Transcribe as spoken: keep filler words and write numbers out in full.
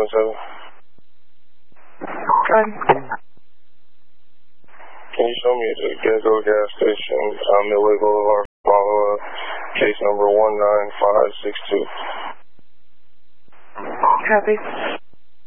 seven seven. Good. Can you show me at the Gecko gas station, uh, Midway Boulevard, follow case number one nine five six two? Copy.